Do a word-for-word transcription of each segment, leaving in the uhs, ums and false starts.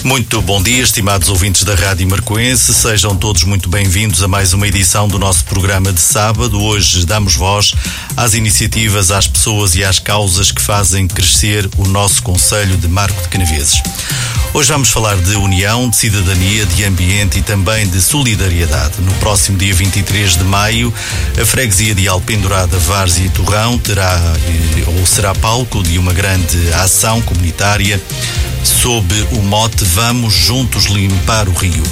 Muito bom dia, estimados ouvintes da Rádio Marcoense. Sejam todos muito bem-vindos a mais uma edição do nosso programa de sábado. Hoje damos voz às iniciativas, às pessoas e às causas que fazem crescer o nosso concelho de Marco de Canaveses. Hoje vamos falar de união, de cidadania, de ambiente e também de solidariedade. No próximo dia vinte e três de maio, a freguesia de Alpendurada, Várzea e Torrão terá ou será palco de uma grande ação comunitária sob o mote Vamos Juntos Limpar o Rio.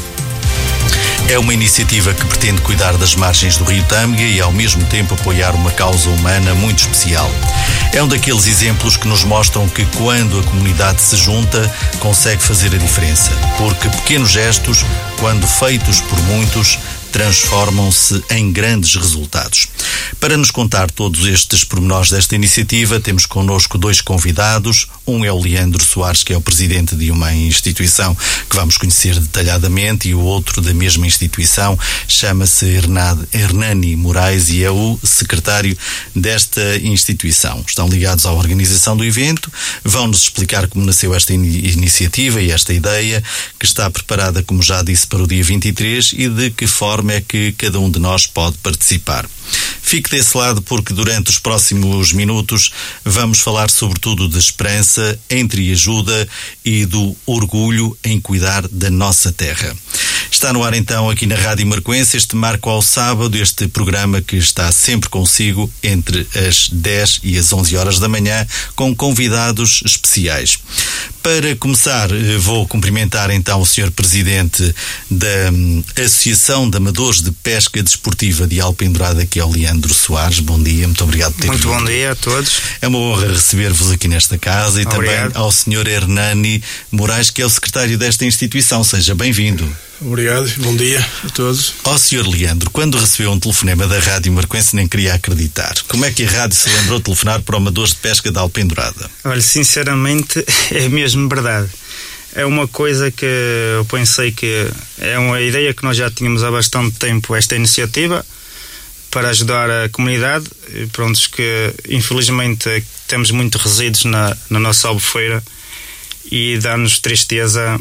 É uma iniciativa que pretende cuidar das margens do Rio Tâmega e ao mesmo tempo apoiar uma causa humana muito especial. É um daqueles exemplos que nos mostram que quando a comunidade se junta, consegue fazer a diferença. Porque pequenos gestos, quando feitos por muitos, transformam-se em grandes resultados. Para nos contar todos estes pormenores desta iniciativa, temos connosco dois convidados. Um é o Leandro Soares, que é o presidente de uma instituição que vamos conhecer detalhadamente, e o outro da mesma instituição chama-se Hernani Moraes e é o secretário desta instituição. Estão ligados à organização do evento, vão-nos explicar como nasceu esta in- iniciativa e esta ideia, que está preparada, como já disse, para o dia vinte e três e de que forma é que cada um de nós pode participar. Fique desse lado porque durante os próximos minutos vamos falar sobretudo de esperança, entreajuda e do orgulho em cuidar da nossa terra. Está no ar então aqui na Rádio Marcoense este Marco ao Sábado, este programa que está sempre consigo entre as dez e as onze horas da manhã com convidados especiais. Para começar, vou cumprimentar então o senhor Presidente da hum, Associação de Amadores de Pesca Desportiva de Alpendurada, que é o Leandro Soares. Bom dia, muito obrigado por ter Muito vindo. Bom dia a todos. É É uma honra receber-vos aqui nesta casa e obrigado. Também ao senhor Hernani Moraes, que é o secretário desta instituição. Seja bem-vindo. Obrigado, bom dia a todos. Ó senhor Leandro, quando recebeu um telefonema da Rádio Marcoense nem queria acreditar. Como é que a rádio se lembrou de telefonar para amadores de pesca de Alpendurada? Olha, sinceramente é mesmo verdade. É uma coisa que eu pensei que é uma ideia que nós já tínhamos há bastante tempo, esta iniciativa para ajudar a comunidade. Prontos, que infelizmente temos muito resíduos na, na nossa albufeira e dá-nos tristeza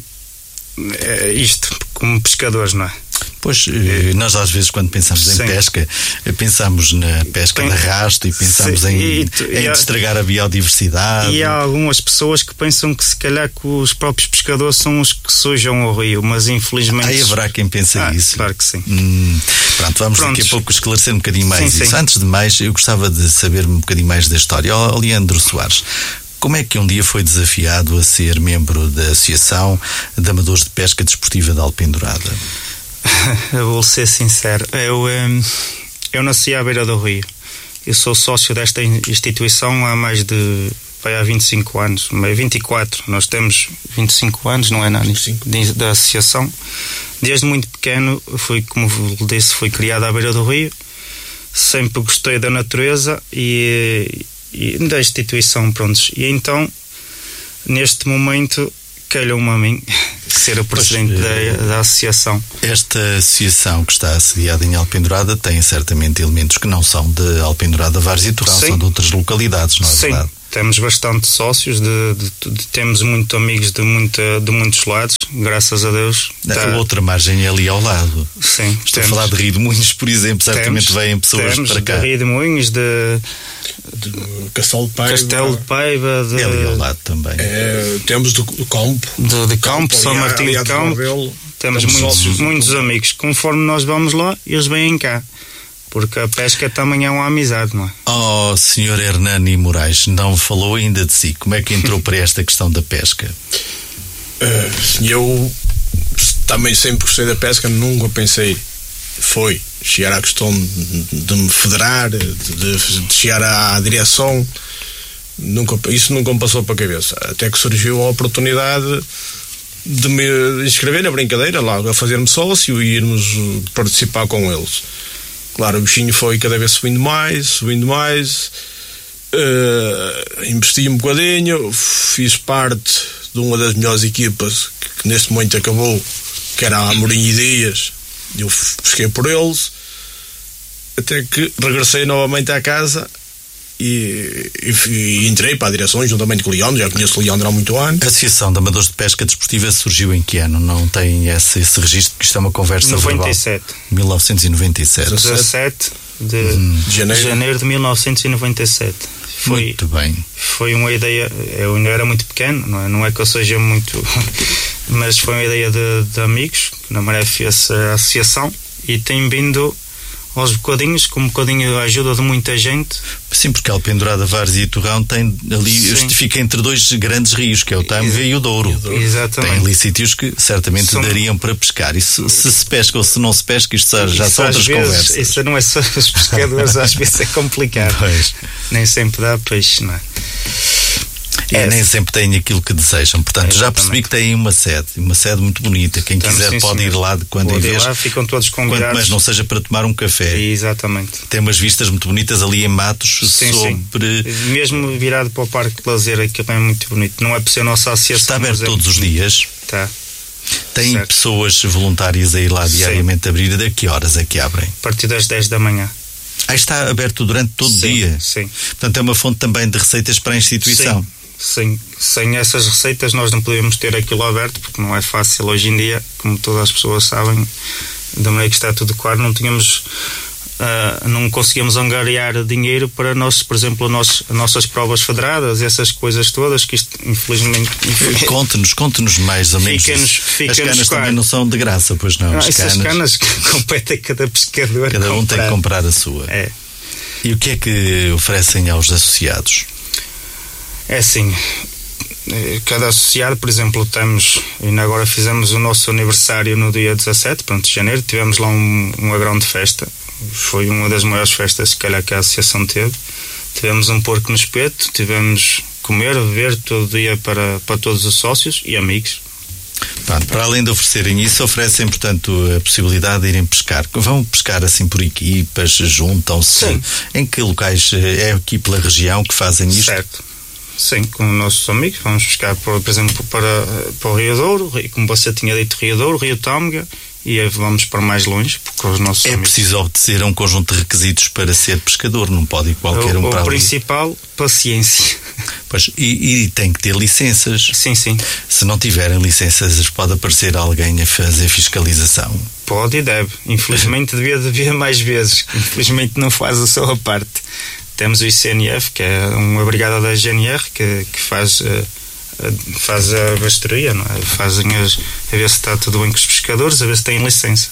é, isto como pescadores, não é? Pois, nós às vezes quando pensamos em Sim. pesca, pensamos na pesca Tem... de arrasto e pensamos Sim. em, e tu, em e há... estragar a biodiversidade. E há algumas pessoas que pensam que se calhar que os próprios pescadores são os que sujam o rio, mas infelizmente... Aí haverá quem pense ah, isso. Claro que sim. Hum, pronto, vamos Prontos. daqui a pouco esclarecer um bocadinho mais sim, isso. Sim. Antes de mais, eu gostava de saber um bocadinho mais da história. Ó, oh, Leandro Soares, como é que um dia foi desafiado a ser membro da Associação de Amadores de Pesca Desportiva de Alpendurada? Eu vou ser sincero, eu, eu nasci à beira do rio. Eu sou sócio desta instituição há mais de vai há vinte e cinco anos, vinte e quatro. Nós temos vinte e cinco anos, não é, Nani? Da associação. Desde muito pequeno, fui, como disse, fui criado à beira do rio. Sempre gostei da natureza e, e da instituição, prontos. E então, neste momento, calhou-me a mim ser o presidente pois, da, da associação. Esta associação que está assediada em Alpendurada tem certamente elementos que não são de Alpendurada, Várzea e Torrão, são de outras localidades, não é Sim. verdade? Temos bastante sócios, de, de, de, temos muitos amigos de, muita, de muitos lados, graças a Deus. A tá. outra margem é ali ao lado. Sim. Estou temos, a falar de Rio de Moinhos, por exemplo, certamente temos, vêm pessoas temos para cá. De Rio de Moinhos, de, de Castelo de Paiva. Castelo de Paiva de, é ali ao lado também. É, temos do, do Campo. De, de Campo, São Martinho de Campo. Temos, temos muitos, muitos amigos. Conforme nós vamos lá, eles vêm cá. Porque a pesca também é uma amizade, não é? Oh, senhor Hernani Moraes, não falou ainda de si. Como é que entrou para esta questão da pesca? Uh, eu também sempre gostei da pesca, nunca pensei, foi chegar à questão de, de me federar, de, de, de chegar à direção, nunca, isso nunca me passou para a cabeça. Até que surgiu a oportunidade de me inscrever na brincadeira, lá a fazer-me sócio e irmos participar com eles. Claro, o bichinho foi cada vez subindo mais, subindo mais, uh, investi um bocadinho, fiz parte de uma das melhores equipas que, que neste momento acabou, que era a Amorim e Dias, eu pesquei por eles, até que regressei novamente à casa e, e, e entrei para a direção juntamente com o Leandro, já conheço o Leandro há muito anos. A Associação de Amadores de Pesca Desportiva surgiu em que ano? Não tem esse, esse registro, que isto é uma conversa noventa e sete. verbal. mil novecentos e noventa e sete. dezassete de, hum. de janeiro. janeiro de mil novecentos e noventa e sete. Foi, muito bem. Foi uma ideia, eu ainda era muito pequeno, não é, não é que eu seja muito, mas foi uma ideia de, de amigos, que na Maré fez a associação e tem vindo aos bocadinhos, com um bocadinho a ajuda de muita gente. Sim, porque Alpendurada, Várzea e Torrão tem ali, este fica entre dois grandes rios, que é o Tâmega e o Douro. Exatamente. Tem ali sítios que certamente São... dariam para pescar. E se, se se pesca ou se não se pesca, isto já, já são outras vezes, conversas. Isso não é só os pescadores, às vezes é complicado. Pois. Nem sempre dá peixe, não é? É, nem sempre têm aquilo que desejam. Portanto, é, já percebi que têm uma sede, uma sede muito bonita. Quem então, quiser sim, pode sim. ir lá de quando em vez. Lá, ficam todos convidados. Quanto mais não seja para tomar um café. Exatamente. Tem umas vistas muito bonitas ali em Matos, sim, sobre. Sim. Mesmo virado para o Parque de Lazer, aqui é muito bonito. Não é por ser a nossa associação. Está aberto todos é... os dias. Está. Tem certo. Pessoas voluntárias a ir lá diariamente sim. abrir. De que horas é que abrem? A partir das dez da manhã. Ah, está aberto durante todo o dia? Sim. Portanto, é uma fonte também de receitas para a instituição. Sim. Sem, sem essas receitas nós não podemos ter aquilo aberto, porque não é fácil hoje em dia, como todas as pessoas sabem, da maneira que está tudo claro, não tínhamos uh, não conseguimos angariar dinheiro para nós, por exemplo, nós, as nossas provas federadas, essas coisas todas que isto infelizmente, infelizmente conte-nos, conte-nos mais ou menos fica-nos, fica-nos as canas claro. Também não são de graça, pois não, não as essas canas, canas competem cada pescador, cada um comprar. Tem que comprar a sua. É. E o que é que oferecem aos associados? É assim, cada associado, por exemplo, temos, ainda agora fizemos o nosso aniversário no dia dezassete pronto, de janeiro, tivemos lá um, uma grande festa, foi uma das maiores festas que, calhar, que a associação teve. Tivemos um porco no espeto, tivemos comer, beber todo dia para, para todos os sócios e amigos. Pronto, para além de oferecerem isso, oferecem, portanto, a possibilidade de irem pescar. Vão pescar assim por equipas, juntam-se? Sim. Em que locais? É aqui pela região que fazem isto? Certo. Sim, com os nossos amigos, vamos pescar, por, por exemplo, para, para o Rio Douro, como você tinha dito, Rio Douro, Rio Tâmega, e vamos para mais longe, porque os nossos é amigos... preciso obedecer a um conjunto de requisitos para ser pescador, não pode ir qualquer o, um para o ali. O principal, paciência. Pois, e, e tem que ter licenças. Sim, sim. Se não tiverem licenças, pode aparecer alguém a fazer fiscalização. Pode e deve. Infelizmente devia, devia mais vezes. Infelizmente não faz a sua parte. Temos o I C N F, que é uma brigada da G N R, que, que faz, uh, faz a bastoria, não é? Fazem as, a ver se está tudo bem com os pescadores, a ver se têm licença.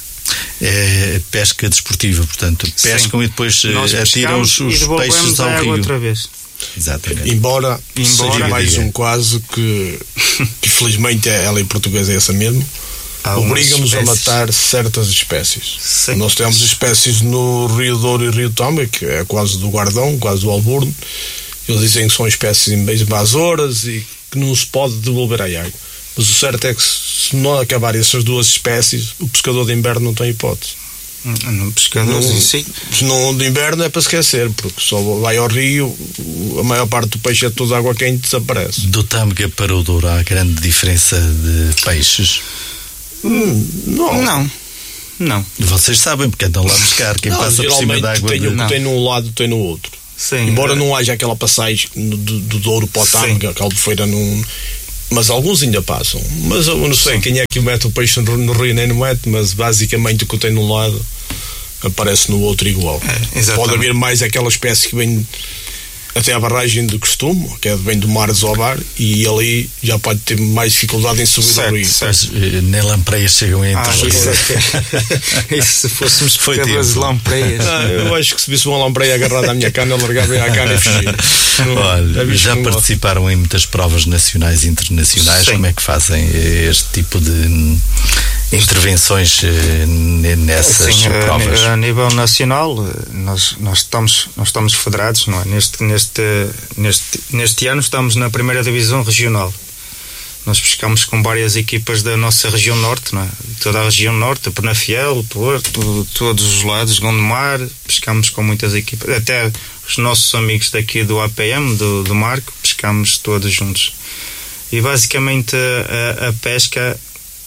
É pesca desportiva, portanto, pescam. Sim. E depois nós atiram os, os peixes ao rio. Outra vez. Exatamente. Embora, Embora seja mais um caso que, que felizmente a lei portuguesa é essa mesmo, obriga-nos a matar certas espécies. Sim. Nós temos espécies no Rio Douro e Rio Tâmega, que é quase do Guardão, quase do Alborno. Eles dizem que são espécies invasoras e que não se pode devolver à água. Mas o certo é que se não acabarem essas duas espécies, o pescador de inverno não tem hipótese. No pescador, no, sim. Se não de inverno é para esquecer, porque só vai ao rio, a maior parte do peixe é toda água quente, desaparece. Do Tâmega para o Douro há grande diferença de peixes? Hum, não. Não. Não. Vocês sabem, porque andam lá a pescar. Quem não, passa por cima da água. Tem, o que tem num lado, tem no outro. Sim, Embora é. não haja aquela passagem do, do Douro para o Tâmega, aquela feira num. Mas alguns ainda passam. Mas eu não sei Sim. quem é que mete o peixe no, no rio, nem no mete, mas basicamente o que tem num lado aparece no outro igual. É, pode haver mais aquela espécie que vem até a barragem do costume, que é vem do mar de Zobar, e ali já pode ter mais dificuldade em subir certo, ao rio. Certo. Nem lampreias chegam entre ah, os é. Isso se fôssemos pescadores de lampreias. Ah, eu acho que se visse uma lampreia agarrada à minha cana, eu largava a cana e fugia. Olha, já participaram em muitas provas nacionais e internacionais. Sim. Como é que fazem este tipo de intervenções nessas Sim, provas? A, a nível nacional, nós, nós, estamos, nós estamos federados, não é? Neste, neste, neste, neste ano estamos na primeira divisão regional. Nós pescamos com várias equipas da nossa região norte, não é? Toda a região norte, Penafiel, Porto, todos os lados, Gondomar, pescamos com muitas equipas, até os nossos amigos daqui do A P M, do, do Marco, pescamos todos juntos. E basicamente a, a pesca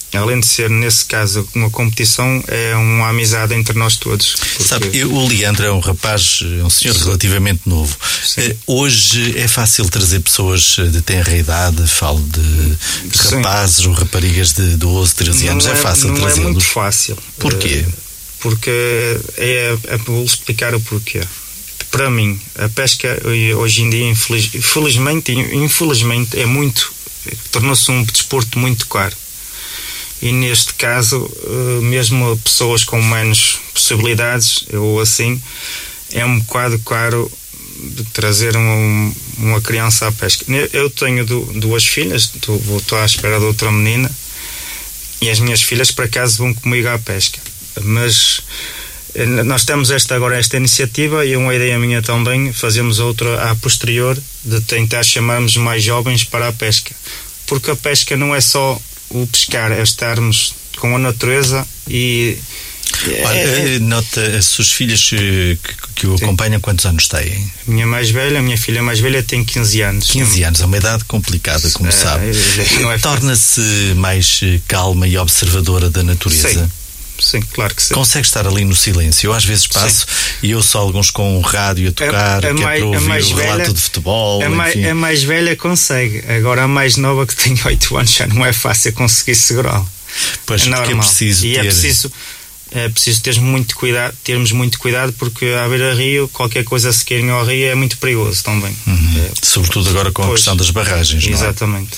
além de ser, nesse caso, uma competição, é uma amizade entre nós todos. Porque... Sabe, eu, o Leandro é um rapaz, um senhor Sim. relativamente novo. Sim. Hoje é fácil trazer pessoas de tenra idade, falo de rapazes Sim. ou raparigas de doze, treze anos, não é, é fácil trazê-los? Não é muito fácil. Porquê? Porque é, é, vou explicar o porquê. Para mim, a pesca hoje em dia, infeliz, infelizmente, infelizmente, é muito, tornou-se um desporto muito caro. E neste caso, mesmo pessoas com menos possibilidades, ou assim, é um bocado caro de trazer uma, uma criança à pesca. Eu tenho duas filhas, estou à espera de outra menina, e as minhas filhas, por acaso, vão comigo à pesca. Mas nós temos esta, agora esta iniciativa, e uma ideia minha também, fazemos outra a posterior, de tentar chamarmos mais jovens para a pesca. Porque a pesca não é só o pescar, é estarmos com a natureza e... Olha, é, nota, as suas filhas que, que o acompanham, quantos anos têm? Minha mais velha, a minha filha mais velha tem quinze anos. quinze anos, é uma idade complicada, como é, sabe. É, é Torna-se mais calma e observadora da natureza? Sim. Sim, claro que sim. Consegue estar ali no silêncio? Eu às vezes passo sim. e ouço alguns com um rádio a tocar, a, a que mais, é para ouvir o relato velha, de futebol. A, mai, a mais velha consegue. Agora a mais nova, que tem oito anos, já não é fácil conseguir segurá-la. Pois, é porque é preciso e ter... é preciso, é preciso ter muito cuidado, termos muito cuidado, porque à beira-rio, qualquer coisa se queirem ao rio é muito perigoso também. Uhum. É, Sobretudo agora com pois, a questão das barragens, não é? Exatamente.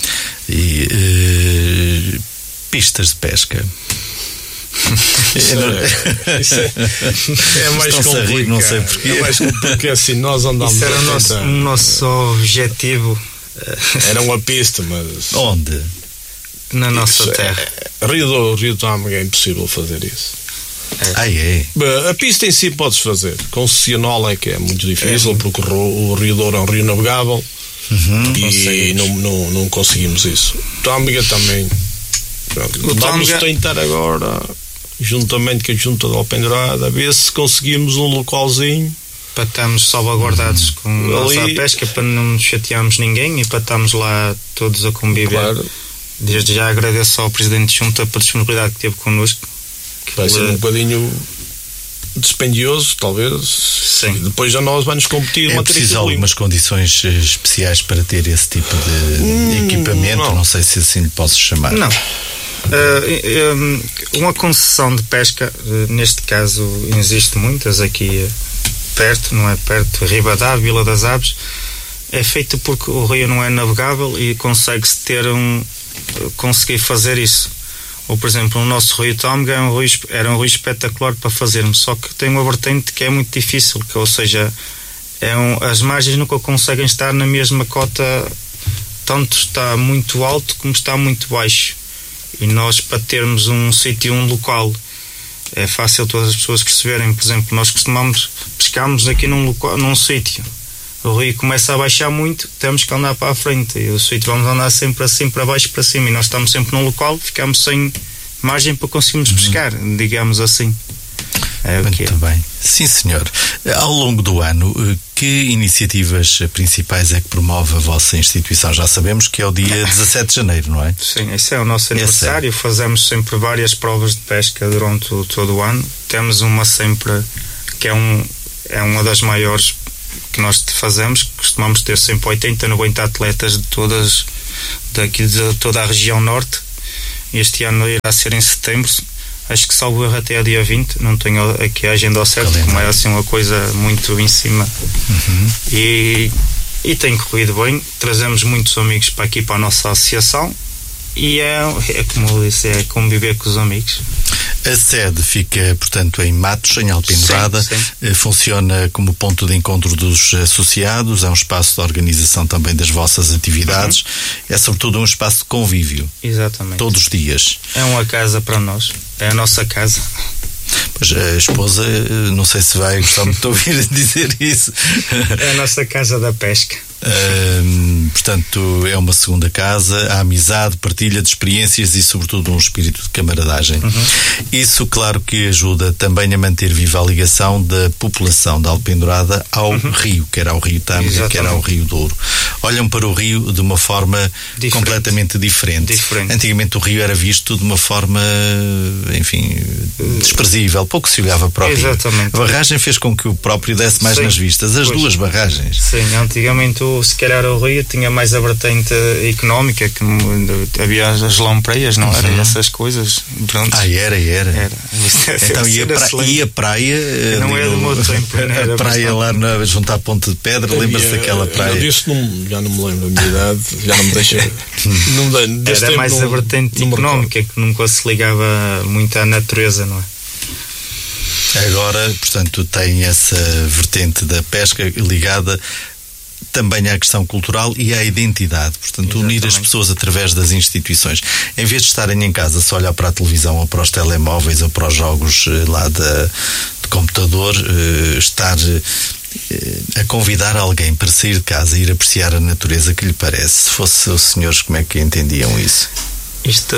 E uh, pistas de pesca. Isso é, isso é, é mais complicado. Rir, não sei porquê. É mais porque assim nós andamos. Isso era o nosso, o nosso objetivo. Era uma pista, mas. Onde? Na nossa isso terra. É, Rio do Rio Tâmega é impossível fazer isso. É. Ah, é? A pista em si podes fazer. Com o Cianol é que é muito difícil, é. porque o, o Rio Douro é um rio navegável uhum, e não, não, não conseguimos isso. Tâmega também. Pronto, vamos Tâmega... tentar agora, juntamente com a Junta de Alpendurada, a ver se conseguimos um localzinho para estarmos salvaguardados com ali... a nossa pesca, para não chatearmos ninguém e para estarmos lá todos a conviver. Claro. Desde já agradeço ao Presidente de Junta pela disponibilidade que teve connosco. Que vai ele... ser um bocadinho dispendioso, talvez. Sim. Depois a nós vai-nos competir. É preciso algumas condições especiais para ter esse tipo de hum, equipamento, não. não sei se assim lhe posso chamar. Não. Uh, uma concessão de pesca, uh, neste caso existe muitas aqui uh, perto, não é perto, Ribadavia, Vila das Aves, é feito porque o rio não é navegável e consegue-se ter um uh, conseguir fazer isso. Ou, por exemplo, o nosso Rio Tâmega é um rio, era um rio espetacular para fazermos, só que tem uma vertente que é muito difícil, que, ou seja, é um, as margens nunca conseguem estar na mesma cota, tanto está muito alto como está muito baixo. E nós, para termos um sítio, um local, é fácil todas as pessoas perceberem. Por exemplo, nós costumamos pescarmos aqui num, local, num sítio, o rio começa a baixar muito, temos que andar para a frente, e o sítio vamos andar sempre assim para baixo, para cima, e nós estamos sempre num local, ficamos sem margem para conseguirmos uhum. pescar, digamos assim. É o Muito que é. bem. Sim, senhor. Ao longo do ano, que iniciativas principais é que promove a vossa instituição? Já sabemos que é o dia dezassete de janeiro, não é? Sim, esse é o nosso aniversário. É Fazemos sempre várias provas de pesca durante o, todo o ano. Temos uma sempre que é, um, é uma das maiores que nós fazemos. Costumamos ter sempre oitenta, noventa atletas de todas, daqui de toda a região norte. Este ano irá ser em setembro. Acho que salvo erro até a dia vinte, não tenho aqui a agenda ao certo, como é assim uma coisa muito em cima. Uhum. E, e tem corrido bem, trazemos muitos amigos para aqui, para a nossa associação, e é, é como eu disse, é conviver com os amigos. A sede fica, portanto, em Matos, em Alpendurada. Sim, sim. Funciona como ponto de encontro dos associados, é um espaço de organização também das vossas atividades, uhum. é sobretudo um espaço de convívio. Exatamente. Todos os dias. É uma casa para nós, é a nossa casa. Pois a esposa, não sei se vai gostar muito de ouvir dizer isso. É a nossa casa da pesca. Uh, portanto, é uma segunda casa, a amizade, partilha de experiências e, sobretudo, um espírito de camaradagem. Uhum. Isso, claro, que ajuda também a manter viva a ligação da população de Alpendurada ao uhum. rio, quer ao Rio Tâmega, quer ao Rio Douro. Olham para o rio de uma forma diferente. completamente diferente. diferente. Antigamente o rio era visto de uma forma, enfim, desprezível. Pouco se olhava para o Exatamente. rio. A barragem fez com que o próprio desse mais Sim. nas vistas. As pois. duas barragens. Sim, antigamente se calhar o rio tinha mais a vertente económica, que havia as lampreias, não era? Uhum. Essas coisas. Pronto. Ah, era, era. era. Então, e a, pra, e a praia? Não é do meu tempo. A praia lá na, junto à Ponte de Pedra, lembra-se daquela praia? Eu disse, não, já não me lembro da minha idade, já não me deixa. Não me, era mais não, a vertente económica, que nunca se ligava muito à natureza, não é? Agora, portanto, tem essa vertente da pesca ligada também à questão cultural e à identidade. Portanto, Exatamente. unir as pessoas através das instituições. Em vez de estarem em casa só olhar para a televisão ou para os telemóveis ou para os jogos lá de, de computador, estar a convidar alguém para sair de casa e ir apreciar a natureza, que lhe parece? Se fosse os senhores, como é que entendiam isso? Isto,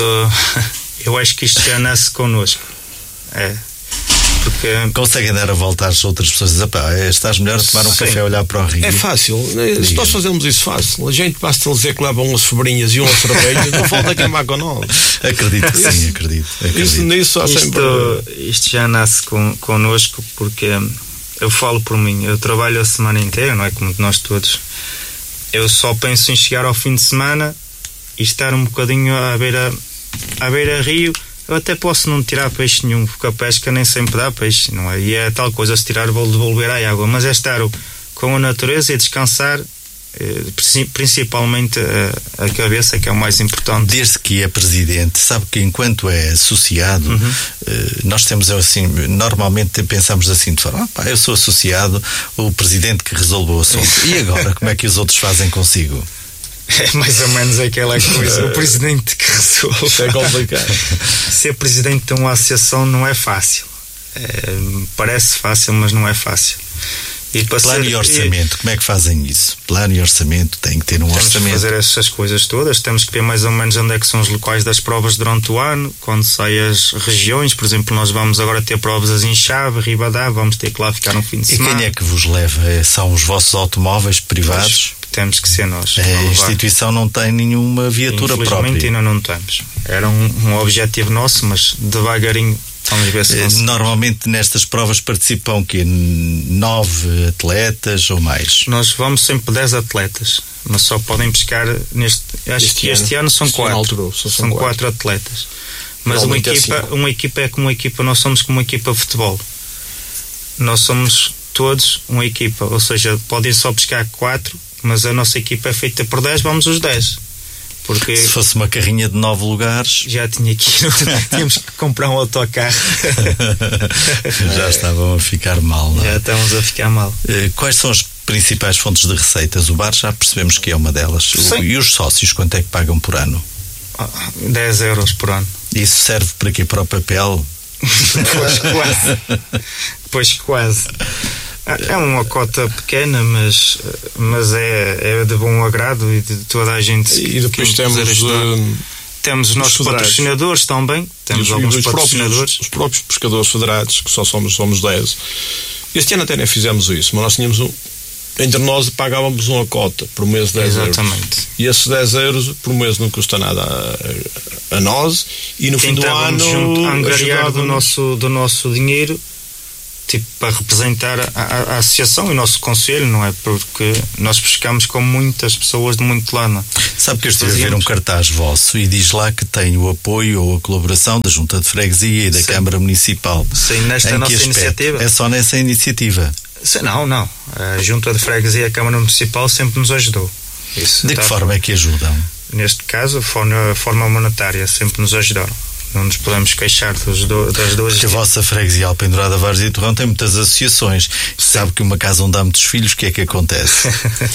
eu acho que isto já nasce connosco. É. Porque... Conseguem dar a volta às outras pessoas e dizer, pá, estás melhor a tomar um Sim. café a olhar para o rio? É fácil. Diga. Se nós fazemos isso fácil, a gente basta dizer que levam umas sobrinhas e umas cervejas, não falta queimar com nós. Acredito que sim, acredito. acredito. Isso, nisso há isto, sempre... isto já nasce com, connosco, porque eu falo por mim, eu trabalho a semana inteira, não é como nós todos. Eu só penso em chegar ao fim de semana e estar um bocadinho à beira, à beira rio. Eu até posso não tirar peixe nenhum, porque a pesca nem sempre dá peixe, não é? E é tal coisa, se tirar vou devolver à água, mas é estar com a natureza e descansar, principalmente a, a cabeça, que é o mais importante. Desde que é presidente, sabe que enquanto é associado, uhum. nós temos assim, normalmente pensamos assim de forma, ah, pá, eu sou associado, o presidente que resolve o assunto. E agora, como é que os outros fazem consigo? É mais ou menos aquela coisa. O presidente que resolve. É complicado. Ser presidente de uma associação não é fácil. É, parece fácil, mas não é fácil. E Plano ser, e orçamento, e, como é que fazem isso? Plano e orçamento, tem que ter um temos orçamento. Temos que fazer essas coisas todas. Temos que ver mais ou menos onde é que são os locais das provas durante o ano, quando saem as regiões. Por exemplo, nós vamos agora ter provas em Chave, Ribadá, vamos ter que lá ficar um fim de e semana. E quem é que vos leva? São os vossos automóveis privados? Mas temos que ser nós. A instituição não tem nenhuma viatura própria? Infelizmente ainda não temos. Era um, um objetivo nosso, mas devagarinho vamos ver se conseguimos. Normalmente nestas provas participam o quê? Nove atletas ou mais? Nós vamos sempre dez atletas, mas só podem pescar neste, acho este que ano, este ano são este quatro. Altura, são, são quatro. quatro atletas. Mas uma equipa, é uma equipa é como uma equipa, nós somos como uma equipa de futebol. Nós somos todos uma equipa, ou seja, podem só pescar quatro, mas a nossa equipa é feita por dez, vamos os dez. Porque se fosse uma carrinha de nove lugares já tinha que tínhamos que comprar um autocarro. Já estavam a ficar mal, não é? Já estamos a ficar mal. Quais são as principais fontes de receitas? O bar já percebemos que é uma delas. Sim. E os sócios, quanto é que pagam por ano? dez euros por ano. Isso serve para quê? Para o papel? Pois quase. Pois quase. É uma cota pequena, mas, mas é, é de bom agrado e de toda a gente. E depois temos uh, temos os nossos patrocinadores também. Temos os, alguns os patrocinadores. Próprios, os próprios pescadores federados, que só somos, somos dez. Este ano até nem fizemos isso, mas nós tínhamos um. Entre nós pagávamos uma cota por mês de dez euros. Exatamente. E esses dez euros por mês não custa nada a, a nós. E no fim do ano. Angariar do nosso, do nosso dinheiro, tipo, para representar a, a, a associação e o nosso conselho, não é? Porque nós pescamos com muitas pessoas de muito lana. Sabe que eu estive a ver um cartaz vosso e diz lá que tem o apoio ou a colaboração da Junta de Freguesia e da Sim. Câmara Municipal. Sim, nesta nossa iniciativa. É só nessa iniciativa? Não, não. A Junta de Freguesia e a Câmara Municipal sempre nos ajudou. Isso de que forma é que ajudam? Neste caso, a forma monetária sempre nos ajudaram. Não nos podemos queixar dos do, das duas. Porque a vossa freguesia Alpendurada, Várzea e Torrão tem muitas associações. Sabe que uma casa onde há muitos filhos, o que é que acontece?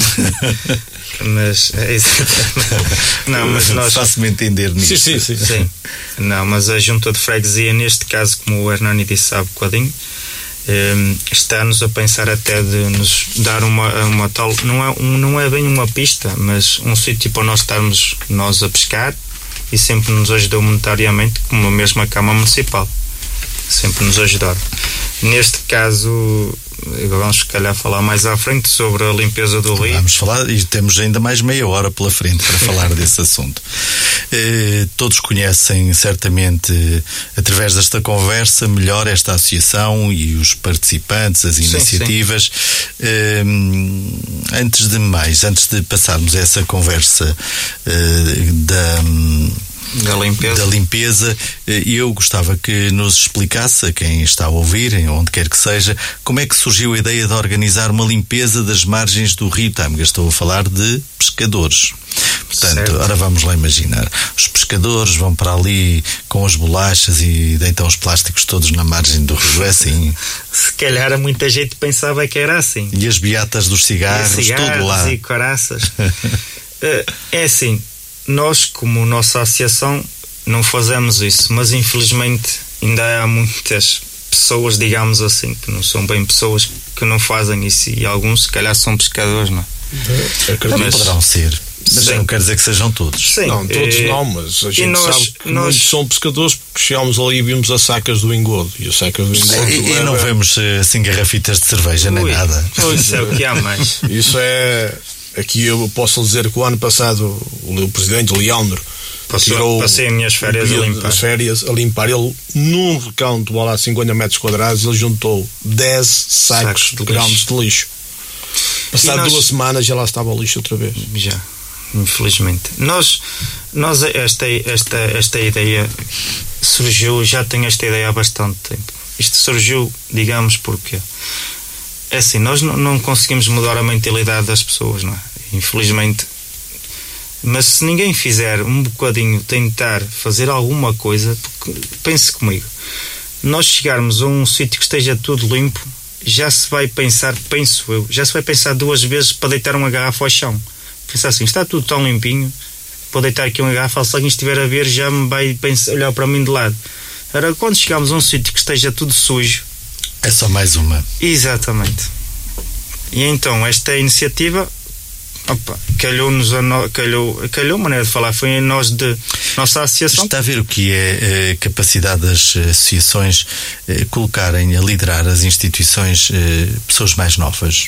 Mas é isso. Não, mas nós faço-me entender nisso. Sim, sim, sim, sim. Não, mas a Junta de Freguesia, neste caso, como o Hernani disse há bocadinho, um, está-nos a pensar até de nos dar uma, uma tal, não é, um, não é bem uma pista, mas um sítio para nós estarmos nós a pescar, e sempre nos ajudou monetariamente, como a mesma Câmara Municipal, sempre nos ajudaram. Neste caso, vamos se calhar falar mais à frente sobre a limpeza do rio. Vamos falar, e temos ainda mais meia hora pela frente para falar desse assunto. Eh, todos conhecem certamente, através desta conversa, melhor esta associação e os participantes, as iniciativas. Sim, sim. Eh, antes de mais, antes de passarmos a essa conversa eh, da... Da limpeza. da limpeza, eu gostava que nos explicasse, a quem está a ouvir, onde quer que seja, como é que surgiu a ideia de organizar uma limpeza das margens do Rio Tâmega. Estou a falar de pescadores. Portanto, certo. Ora vamos lá imaginar. Os pescadores vão para ali com as bolachas e deitam os plásticos todos na margem do rio. É assim? Se calhar muita gente pensava que era assim. E as beatas dos cigarros, e cigarros tudo lá. E caraças. É assim. Nós, como nossa associação, não fazemos isso, mas infelizmente ainda há muitas pessoas, digamos assim, que não são bem pessoas, que não fazem isso, e alguns se calhar são pescadores, não é? Também mas, poderão ser, mas não quer dizer que sejam todos. Sim, não, todos é, não, mas a gente nós, sabe que nós... muitos são pescadores, porque chegámos ali e vimos as sacas do engodo, e as sacas do engodo... E, e não vemos assim garrafitas de cerveja, Ui, nem nada. Pois é o que há mais. Isso é... Aqui eu posso dizer que o ano passado o, o presidente, o Leandro, Passou, tirou passei as minhas férias a limpar. As férias a limpar. Ele, num recanto lá de cinquenta metros quadrados, ele juntou dez sacos, sacos de grandes de lixo. Passado nós... duas semanas já lá estava o lixo outra vez. Já, infelizmente. Nós, nós esta, esta, esta ideia surgiu, já tenho esta ideia há bastante tempo. Isto surgiu, digamos, porque... É assim, nós não, não conseguimos mudar a mentalidade das pessoas, não é? Infelizmente. Mas se ninguém fizer um bocadinho, tentar fazer alguma coisa, porque, pense comigo, nós chegarmos a um sítio que esteja tudo limpo, já se vai pensar, penso eu, já se vai pensar duas vezes para deitar uma garrafa ao chão. Pensar assim, está tudo tão limpinho, vou deitar aqui uma garrafa, se alguém estiver a ver, já me vai pensar, olhar para mim de lado. Agora, quando chegamos a um sítio que esteja tudo sujo, é só mais uma. Exatamente. E então esta iniciativa, opa, calhou-nos a no, calhou, calhou a maneira de falar, foi em nós de nossa associação. Está a ver o que é a capacidade das associações eh, colocarem a liderar as instituições eh, pessoas mais novas?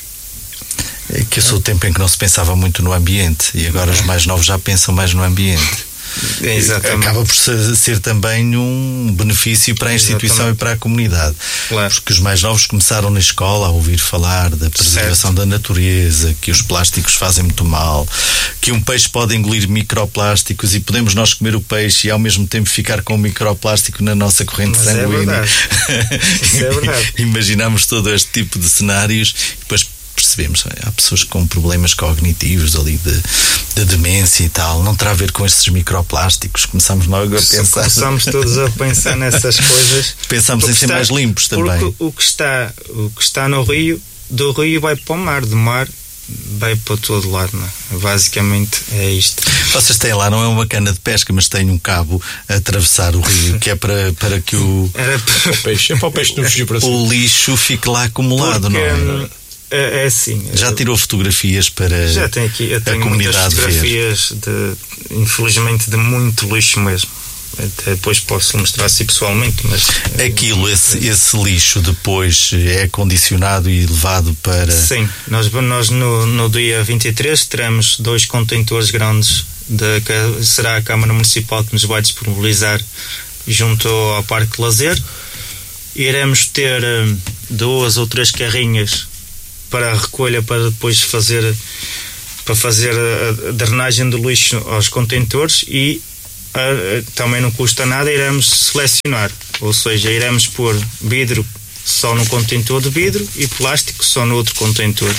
É que eu sou o tempo em que não se pensava muito no ambiente e agora os mais novos já pensam mais no ambiente. Exatamente. Acaba por ser, ser também um benefício para a instituição Exatamente. E para a comunidade, claro. Porque os mais novos começaram na escola a ouvir falar da preservação certo. Da natureza, que os plásticos fazem muito mal, que um peixe pode engolir microplásticos e podemos nós comer o peixe e ao mesmo tempo ficar com o microplástico na nossa corrente Mas sanguínea. É verdade. Isso é verdade. Imaginamos todo este tipo de cenários e depois percebemos, há pessoas com problemas cognitivos ali de, de demência e tal, não terá a ver com estes microplásticos. Começamos logo a pensar. Começamos todos a pensar nessas coisas. Pensamos em ser está, mais limpos também. Porque o que está, o que está no rio, do rio vai para o mar, do mar vai para todo lado, não é? Basicamente é isto. Vocês têm lá, não é uma cana de pesca, mas têm um cabo a atravessar o rio, que é para, para que o, Era para... o peixe, é para o peixe não fugir para cima. O lixo fique lá acumulado, porque, não é? É, é assim. Já tirou fotografias para já tenho aqui, eu tenho a comunidade muitas fotografias ver. De, infelizmente, de muito lixo mesmo. Até depois posso mostrar assim pessoalmente, mas aquilo, esse, esse lixo depois é condicionado e levado para... Sim, nós, nós no, no dia vinte e três teremos dois contentores grandes de, que será a Câmara Municipal que nos vai disponibilizar junto ao Parque de Lazer. Iremos ter um, duas ou três carrinhas para a recolha, para depois fazer para fazer a drenagem do lixo aos contentores e a, também não custa nada, iremos selecionar, ou seja, iremos pôr vidro só no contentor de vidro e plástico só no outro contentor.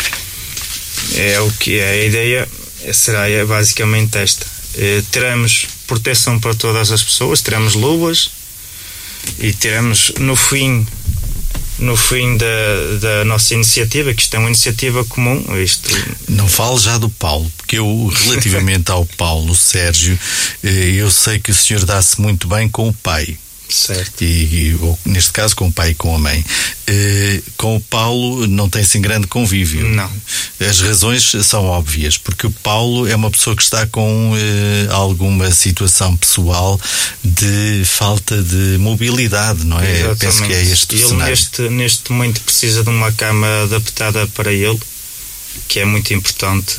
É o que é a ideia, será é basicamente esta. E teremos proteção para todas as pessoas, teremos luvas e teremos no fim no fim da, da nossa iniciativa, que isto é uma iniciativa comum. Isto... Não falo já do Paulo, porque eu, relativamente ao Paulo Sérgio, eu sei que o senhor dá-se muito bem com o pai. Certo. E, e ou, neste caso com o pai e com a mãe. Uh, com o Paulo não tem assim grande convívio. Não. As razões são óbvias, porque o Paulo é uma pessoa que está com uh, alguma situação pessoal de falta de mobilidade, não é? Exatamente. Penso que é este ele cenário. Neste, neste momento precisa de uma cama adaptada para ele, que é muito importante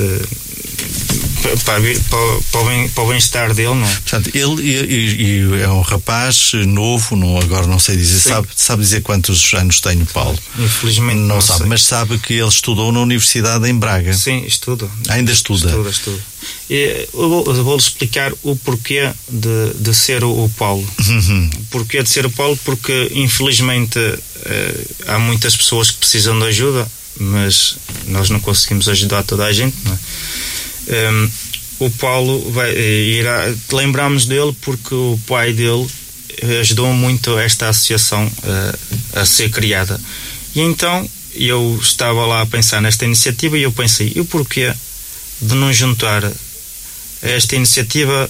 para, para, para, o, bem, para o bem-estar dele, não é? Portanto, ele e, e é um rapaz novo, não, agora não sei dizer, sabe, sabe dizer quantos anos tem o Paulo? Infelizmente não, não sabe, sei. Mas sabe que ele estudou na Universidade em Braga. Sim, estuda. Ainda estuda? Estuda, estuda. E eu vou, vou-lhe explicar o porquê de, de ser o, o Paulo. Uhum. O porquê de ser o Paulo, porque infelizmente eh, há muitas pessoas que precisam de ajuda, mas nós não conseguimos ajudar toda a gente, não é? Um, o Paulo vai, irá, lembramos dele porque o pai dele ajudou muito esta associação uh, a ser criada, e então eu estava lá a pensar nesta iniciativa e eu pensei, e o porquê de não juntar esta iniciativa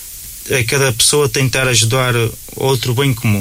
a cada pessoa tentar ajudar outro bem comum?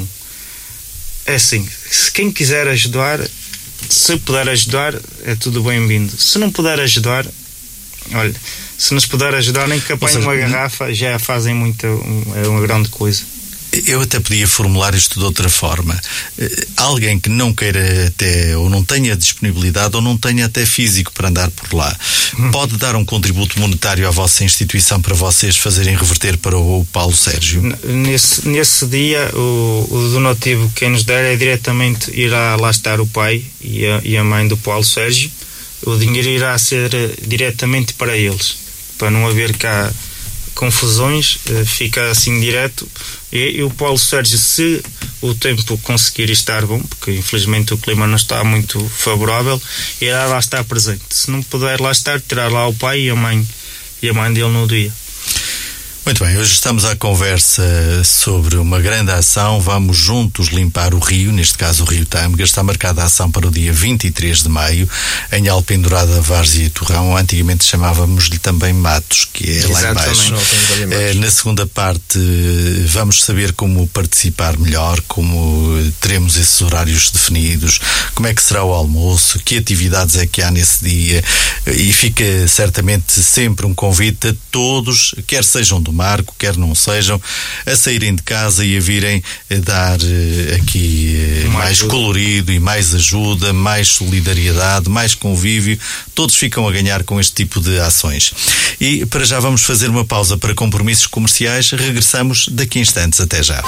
É assim, se quem quiser ajudar, se puder ajudar, é tudo bem-vindo. Se não puder ajudar, olha, se nos puder ajudar, nem que apanhem uma garrafa, já fazem muita, é uma grande coisa. Eu até podia formular isto de outra forma. Alguém que não queira até, ou não tenha disponibilidade, ou não tenha até físico para andar por lá, hum. pode dar um contributo monetário à vossa instituição para vocês fazerem reverter para o Paulo Sérgio? Nesse, nesse dia, o, o donativo que nos der é diretamente, irá lá estar o pai e a, e a mãe do Paulo Sérgio. O dinheiro irá ser diretamente para eles, para não haver cá confusões, fica assim direto. E, e o Paulo Sérgio, se o tempo conseguir estar bom, porque infelizmente o clima não está muito favorável, irá lá estar presente. Se não puder lá estar, terá lá o pai e a mãe e a mãe dele no dia. Muito bem, hoje estamos à conversa sobre uma grande ação. Vamos juntos limpar o rio, neste caso o Rio Tâmega. Está marcada a ação para o dia vinte e três de maio, em Alpendurada, Várzea e Torrão. Antigamente chamávamos-lhe também Matos, que é lá embaixo. É, na segunda parte vamos saber como participar melhor, como teremos esses horários definidos, como é que será o almoço, que atividades é que há nesse dia, e fica certamente sempre um convite a todos, quer sejam do Marco, quer não sejam, a saírem de casa e a virem a dar aqui mais, mais colorido e mais ajuda, mais solidariedade, mais convívio. Todos ficam a ganhar com este tipo de ações. E para já vamos fazer uma pausa para compromissos comerciais. Regressamos daqui a instantes. Até já.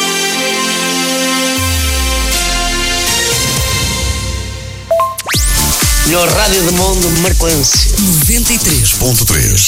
Melhor rádio do mundo, Marcoense. noventa e três ponto três.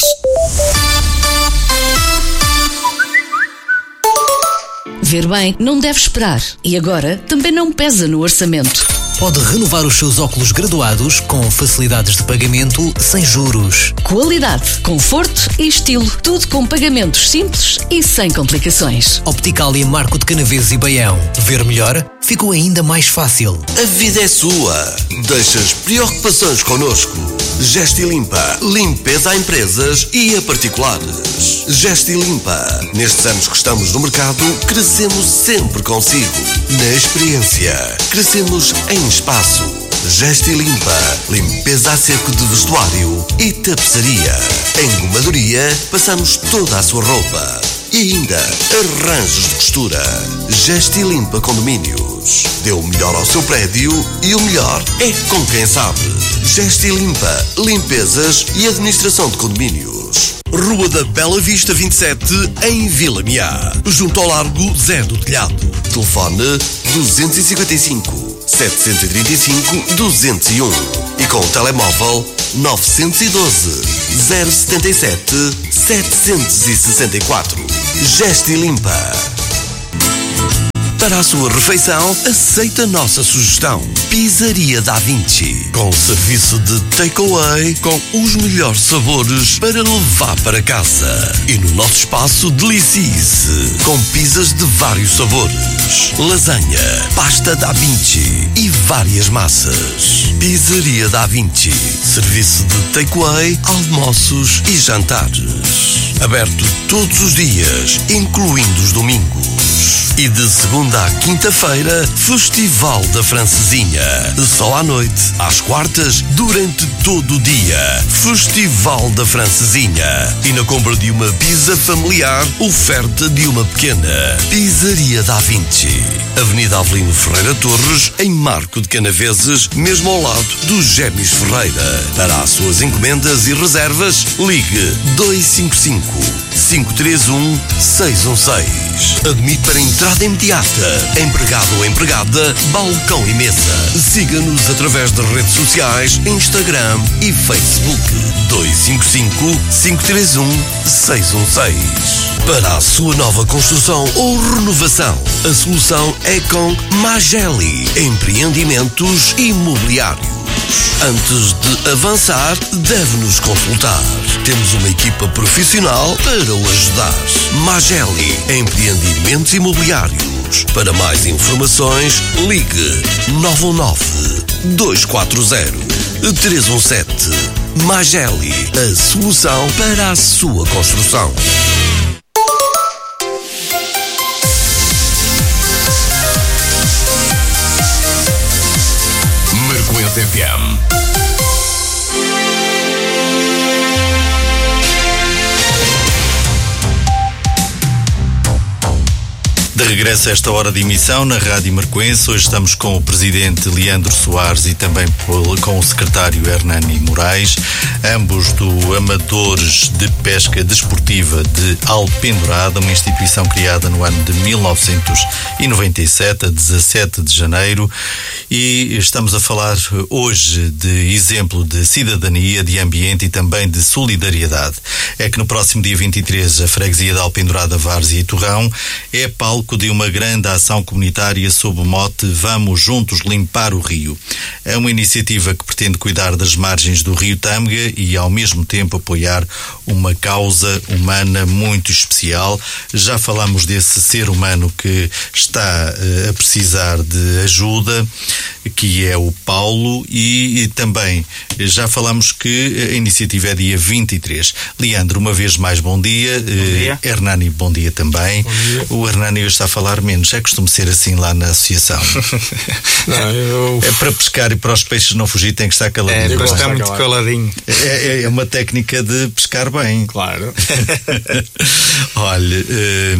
Ver bem não deve esperar e agora também não pesa no orçamento. Pode renovar os seus óculos graduados com facilidades de pagamento sem juros. Qualidade, conforto e estilo. Tudo com pagamentos simples e sem complicações. Optical e Marco de Canaveses e Baião. Ver melhor ficou ainda mais fácil. A vida é sua. Deixa as preocupações connosco. Gesti Limpa. Limpeza a empresas e a particulares. Gesti Limpa. Nestes anos que estamos no mercado, crescemos sempre consigo. Na experiência, crescemos em espaço. Gesti Limpa. Limpeza a seco de vestuário e tapeçaria. Em gomadoria, passamos toda a sua roupa. E ainda, arranjos de costura. Gesti Limpa Condomínios. Dê o melhor ao seu prédio e o melhor é com quem sabe. Gesti Limpa. Limpezas e administração de condomínios. Rua da Bela Vista vinte e sete, em Vila Miá. Junto ao Largo Zé do Telhado. Telefone duzentos e cinquenta e cinco, setecentos e trinta e cinco, duzentos e um. E com o telemóvel novecentos e doze, zero setenta e sete, setecentos e sessenta e quatro. Gesti Limpa. Para a sua refeição, aceita a nossa sugestão. Pizzaria Da Vinci. Com serviço de takeaway com os melhores sabores para levar para casa. E no nosso espaço, delicie-se com pizzas de vários sabores. Lasanha, pasta Da Vinci e várias massas. Pizzaria Da Vinci. Serviço de takeaway, almoços e jantares. Aberto todos os dias, incluindo os domingos. E de segunda à quinta-feira, Festival da Francesinha. Só à noite, às quartas, durante todo o dia. Festival da Francesinha. E na compra de uma pizza familiar, oferta de uma pequena. Pizzaria Da Vinci. Avenida Avelino Ferreira Torres, em Marco de Canaveses, mesmo ao lado dos Gêmeos Ferreira. Para as suas encomendas e reservas, ligue dois cinco cinco, cinco três um, seis um seis. Admite para entrada imediata. Empregado ou empregada, balcão e mesa. Siga-nos através das redes sociais, Instagram e Facebook. dois cinco cinco, cinco três um, seis um seis. Para a sua nova construção ou renovação, a solução é com Mageli Empreendimentos Imobiliários. Antes de avançar, deve-nos consultar. Temos uma equipa profissional para o ajudar. Mageli Empreendimentos Imobiliários. Para mais informações, ligue nove um nove, dois quatro zero, três um sete. Mageli, a solução para a sua construção. Marcoense F M. De regresso a esta hora de emissão na Rádio Marcoense, hoje estamos com o Presidente Leandro Soares e também com o Secretário Hernani Moraes, ambos do Amadores de Pesca Desportiva de Alpendurada, uma instituição criada no ano de mil novecentos e noventa e sete, a dezassete de janeiro, e estamos a falar hoje de exemplo de cidadania, de ambiente e também de solidariedade. É que no próximo dia vinte e três a freguesia de Alpendurada, Várzea e Torrão é palco de uma grande ação comunitária sob o mote Vamos Juntos Limpar o Rio. É uma iniciativa que pretende cuidar das margens do Rio Tâmega e ao mesmo tempo apoiar uma causa humana muito especial. Já falamos desse ser humano que está uh, a precisar de ajuda, que é o Paulo, e, e também já falamos que a iniciativa é dia vinte e três. Leandro, uma vez mais bom dia. Bom dia. Uh, Hernani, bom dia também. Bom dia. O Hernani está a falar menos, é costume ser assim lá na associação. Não, eu... É para pescar e para os peixes não fugir tem que estar caladinho. É, para estar muito caladinho. É, é uma técnica de pescar bem. Claro. Olha,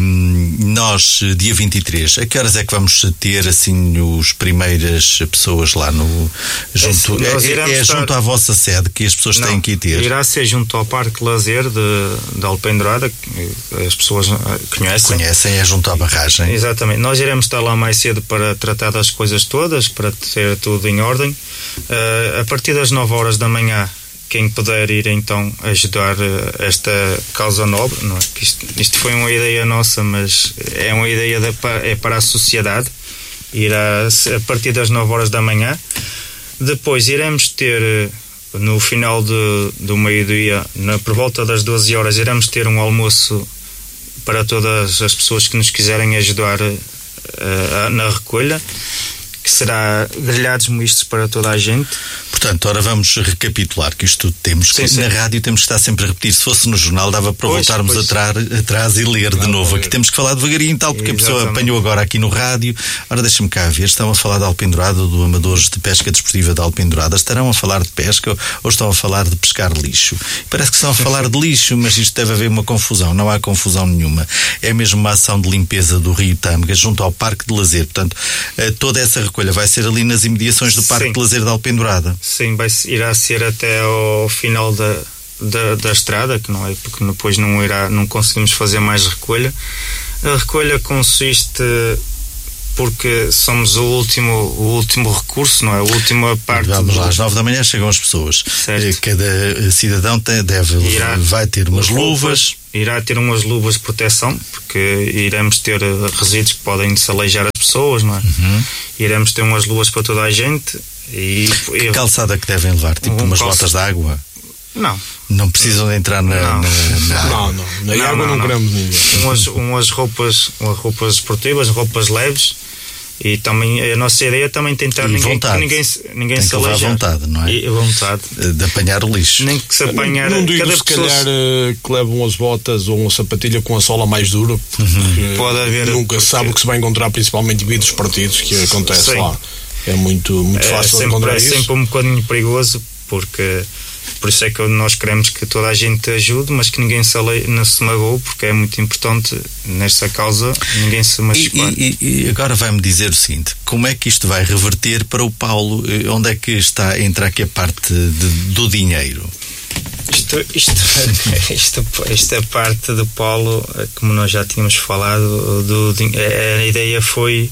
nós, dia vinte e três, a que horas é que vamos ter assim os primeiras pessoas lá no junto? É, é, é junto estar... à vossa sede que as pessoas não, têm que ir ter? Irá ser junto ao Parque Lazer de, de Alpendurada, que as pessoas conhecem. Conhecem, é junto à barragem. Exatamente. Nós iremos estar lá mais cedo para tratar das coisas todas, para ter tudo em ordem. Uh, a partir das nove horas da manhã, quem puder ir então ajudar uh, esta causa nobre, não é? Isto, isto foi uma ideia nossa, mas é uma ideia de, é para a sociedade. Irá a partir das nove horas da manhã. Depois iremos ter, no final de, do meio-dia, por volta das doze horas, iremos ter um almoço para todas as pessoas que nos quiserem ajudar uh, uh, na recolha, que será grelhados mistos para toda a gente. Portanto, ora vamos recapitular que isto tudo temos sim, que sim. Na rádio temos que estar sempre a repetir. Se fosse no jornal dava para pois, voltarmos pois. Atrás, atrás e ler de novo. Aqui temos que falar devagarinho e tal, porque exatamente. A pessoa apanhou agora aqui no rádio. Ora, deixa-me cá ver, estão a falar de Alpendurada, do Amadores de Pesca Desportiva de Alpendurada. Estarão a falar de pesca ou estão a falar de pescar lixo? Parece que estão a falar de lixo, mas isto deve haver uma confusão. Não há confusão nenhuma. É mesmo uma ação de limpeza do Rio Tâmega junto ao Parque de Lazer. Portanto, toda essa recolha vai ser ali nas imediações do Parque sim. de Lazer de Alpendurada. Sim, vai, irá ser até ao final da, da, da estrada, que não é, porque depois não, irá, não conseguimos fazer mais recolha. A recolha consiste, porque somos o último, o último recurso, não é? A última parte. Vamos do... lá, às nove da manhã chegam as pessoas. Certo. Cada cidadão tem, deve, irá, vai ter umas luvas. Irá ter umas luvas de proteção, porque iremos ter resíduos que podem desaleijar as pessoas, não é? Uhum. Iremos ter umas luvas para toda a gente. E, que e, calçada que devem levar? Tipo um umas calça... botas de água? Não. Não precisam de entrar na... Não, na, na... não, não. Na água não, não queremos ninguém. Umas, umas roupas, umas roupas esportivas, roupas leves, E também a nossa ideia é também tentar ninguém, vontade. que ninguém, ninguém Tem se que levar alejar. vontade, não é? E vontade. De apanhar o lixo. Nem que se apanhar. Não digo cada se pessoa calhar se... que levam as botas ou uma sapatilha com a sola mais dura, porque uhum. Pode haver, nunca se sabe o que se vai encontrar, principalmente devido aos partidos que acontece Sim. lá. É muito, muito fácil é sempre, encontrar é isso. É sempre um bocadinho perigoso, porque por isso é que nós queremos que toda a gente ajude, mas que ninguém se, ale... não se magoe, porque é muito importante nesta causa ninguém se machucar. E, e, e agora vai-me dizer o seguinte: como é que isto vai reverter para o Paulo? Onde é que está, entra aqui a parte de, do dinheiro? Isto, isto, isto, esta parte do Paulo, como nós já tínhamos falado, do, a ideia foi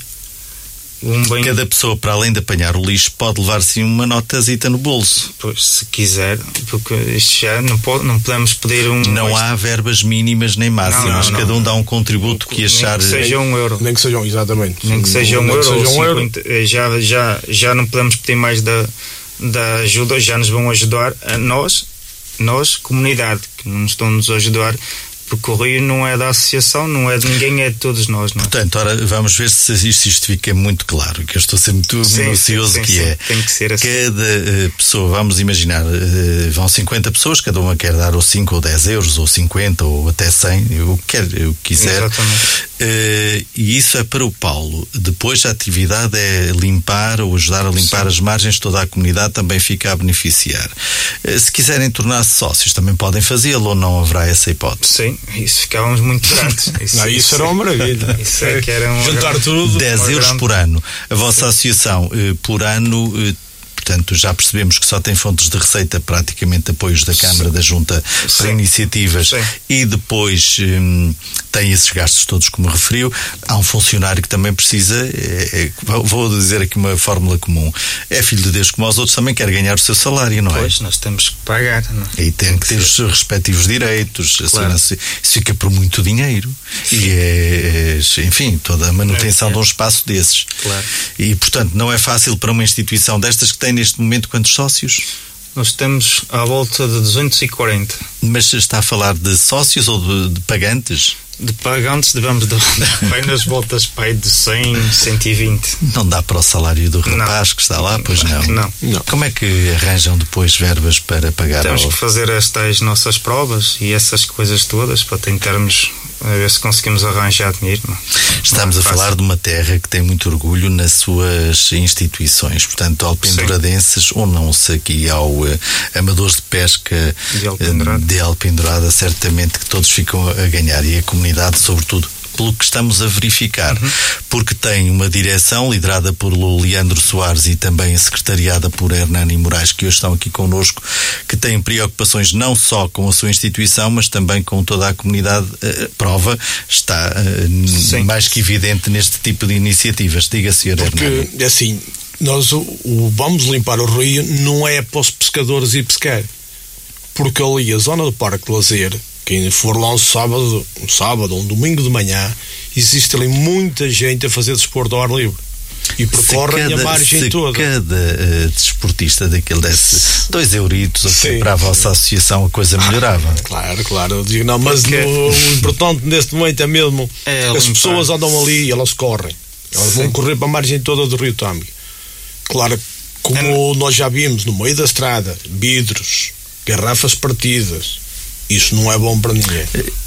um bem... Cada pessoa, para além de apanhar o lixo, pode levar-se uma notazita no bolso. Pois, se quiser, porque isto já não, pode, não podemos pedir um... Não há verbas mínimas nem máximas, não, não, cada um dá um contributo que achar... Nem que seja um euro. Nem que sejam, exatamente. Nem que seja um nem euro, seja um cinquenta, euro. Já, já, já não podemos pedir mais da, da ajuda, já nos vão ajudar a nós, nós, comunidade, que não nos estão-nos a ajudar, porque o Rio não é da associação, não é de ninguém, é de todos nós, não é? Portanto, ora, vamos ver se isto, isto fica muito claro, que eu estou a ser muito sim, minucioso sim, sim, que sim. é. Tem que ser assim. Cada uh, pessoa, vamos imaginar, uh, vão cinquenta pessoas, cada uma quer dar ou cinco ou dez euros, ou cinquenta, ou até cem, o que quer, o que quiser. Exatamente. Uh, e isso é para o Paulo. Depois a atividade é limpar ou ajudar a limpar sim. as margens, toda a comunidade também fica a beneficiar. Uh, se quiserem tornar-se sócios, também podem fazê-lo, ou não haverá essa hipótese? Sim, isso ficávamos muito grandes. Isso, não, isso, isso era uma maravilha. Isso é que era um juntar tudo. dez euros grande... por ano. A vossa sim. associação, uh, por ano... Uh, Portanto, já percebemos que só tem fontes de receita, praticamente apoios da Câmara, da Junta, Sim. para iniciativas. Sim. E depois hum, tem esses gastos todos, como referiu. Há um funcionário que também precisa, é, é, vou dizer aqui uma fórmula comum, é filho de Deus como aos outros, também quer ganhar o seu salário, não é? Pois, nós temos que pagar. Não? E tem que ter os seus respectivos direitos. Claro. Isso fica por muito dinheiro. Sim. E é, enfim, toda a manutenção é, é. de um espaço desses. Claro. E, portanto, não é fácil para uma instituição destas que tem neste momento quantos sócios? Nós temos à volta de duzentos e quarenta. Mas está a falar de sócios ou de, de pagantes? De pagantes devemos dar bem nas voltas pai de cem, cento e vinte. Não dá para o salário do rapaz não. que está lá, pois não. não. Não. Como é que arranjam depois verbas para pagar? Temos ao... que fazer estas nossas provas e essas coisas todas para tentarmos a ver se conseguimos arranjar dinheiro. Não? Estamos não é a falar de uma terra que tem muito orgulho nas suas instituições, portanto, alpenduradenses, unam-se aqui ao uh, Amadores de Pesca de Alpendurada. Uh, de Alpendurada, certamente que todos ficam a ganhar, e a comunidade, sobretudo, pelo que estamos a verificar, uhum. porque tem uma direção liderada por Leandro Soares e também secretariada por Hernani Moraes, que hoje estão aqui connosco, que têm preocupações não só com a sua instituição, mas também com toda a comunidade. A prova está uh, mais que evidente neste tipo de iniciativas. Diga, senhor Hernani. Porque, assim, nós o, o vamos limpar o rio não é para os pescadores ir pescar, porque ali a zona do Parque de Lazer, quem for lá um sábado, um sábado ou um domingo de manhã, existe ali muita gente a fazer desporto ao ar livre e percorrem cada, a margem se toda. Cada uh, desportista daquele desse dois euritos ou para a vossa associação, a coisa melhorava. Ah, claro, claro, eu digo, não, mas no, o importante neste momento é mesmo é, as pessoas andam ali e elas correm, elas Sim. vão correr para a margem toda do Rio Tâmega. Claro, como é. nós já vimos no meio da estrada, vidros, garrafas partidas. Isso não é bom para ninguém.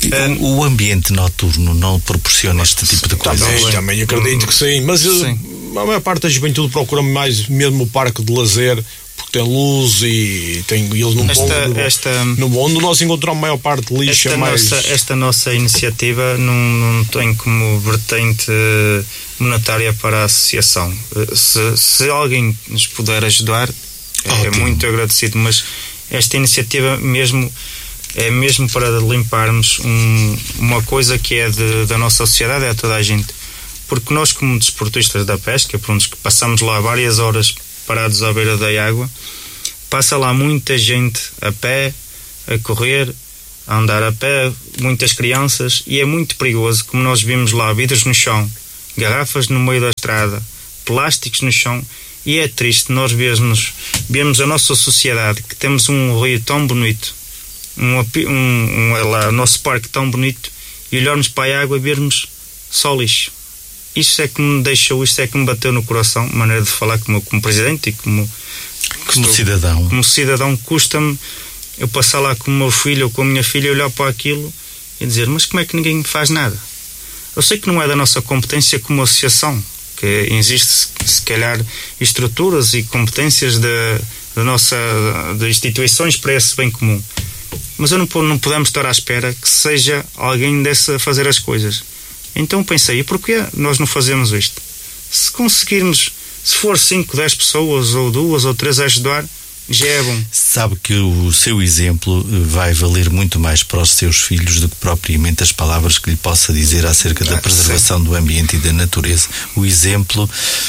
O, o ambiente noturno não proporciona este tipo de coisa? Também, também acredito que sim, mas sim. Eu, a maior parte da juventude procura mais mesmo o parque de lazer, porque tem luz e tem, eles não esta, vão... Esta, no, onde nós encontramos a maior parte de lixo esta, é mais... nossa, esta nossa iniciativa não, não tem como vertente monetária para a associação. Se, se alguém nos puder ajudar, é okay. muito agradecido, mas esta iniciativa mesmo... é mesmo para limparmos um, uma coisa que é de, da nossa sociedade, é a toda a gente. Porque nós, como desportistas da pesca, pronto, que passamos lá várias horas parados à beira da água, passa lá muita gente a pé, a correr, a andar a pé, muitas crianças, e é muito perigoso, como nós vimos lá, vidros no chão, garrafas no meio da estrada, plásticos no chão, e é triste nós vermos, vermos a nossa sociedade, que temos um rio tão bonito, Um, um, um, lá, o nosso parque tão bonito, e olharmos para a água e vermos só lixo. isso é que me deixou, isso é que me bateu no coração, maneira de falar como, como presidente e como, como estou, cidadão. Como cidadão, custa-me eu passar lá com o meu filho ou com a minha filha, olhar para aquilo e dizer, mas como é que ninguém faz nada? Eu sei que não é da nossa competência como associação, que existe se calhar estruturas e competências da, da nossa, de instituições para esse bem comum, mas eu não, não podemos estar à espera que seja alguém desse a fazer as coisas. Então pensei, e porquê nós não fazemos isto? Se conseguirmos, se for cinco, dez pessoas ou duas ou três a ajudar, já é bom. Sabe que o seu exemplo vai valer muito mais para os seus filhos do que propriamente as palavras que lhe possa dizer acerca da preservação do ambiente e da natureza. O exemplo,